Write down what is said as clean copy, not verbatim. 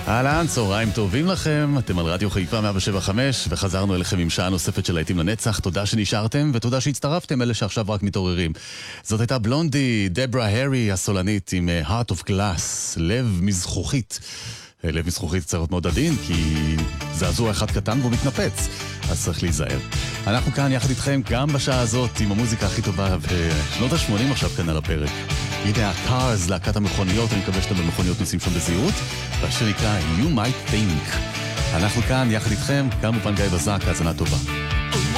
אהלן, צהריים טובים לכם, אתם על רדיו חיפה 175 וחזרנו אליכם עם שעה נוספת של להיטים לנצח. תודה שנשארתם ותודה שהצטרפתם, אלה שעכשיו רק מתעוררים. זאת הייתה בלונדי, דברה הרי הסולנית עם Heart of Glass, לב מזכוכית. לב מזכוכית צריך להיות מאוד עדין, כי זעזוע אחד קטן והוא מתנפץ, אז צריך להיזהר. אנחנו כאן יחד איתכם גם בשעה הזאת עם המוזיקה הכי טובה בשנות ה-80 עכשיו כאן על הפרק. הנה הקארס, להקת המכוניות, אני מקווה שאתם במכוניות נוסעים שם בזהירות, והשיר נקרא You Might Think. אנחנו כאן יחד איתכם, כמובן גיא בזק, האזנה טובה.